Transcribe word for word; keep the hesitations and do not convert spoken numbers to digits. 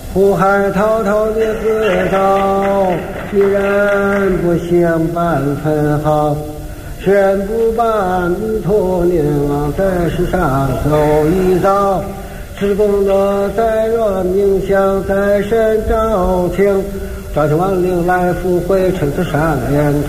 苦海滔滔的自招，一人不相半分好。宣布把弥陀念啊，在世上走一遭。施功德在若冥想，在身照清，照清万灵来福慧，称此善言